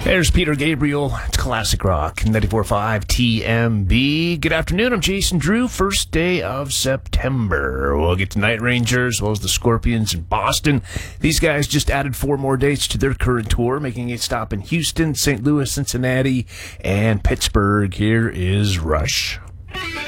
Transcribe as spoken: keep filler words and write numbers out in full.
There's Peter Gabriel. It's Classic Rock, ninety-four point five T M B. Good afternoon. I'm Jason Drew. First day of September. We'll get to Night Rangers as well as the Scorpions in Boston. These guys just added four more dates to their current tour, making a stop in Houston, Saint Louis, Cincinnati, and Pittsburgh. Here is Rush.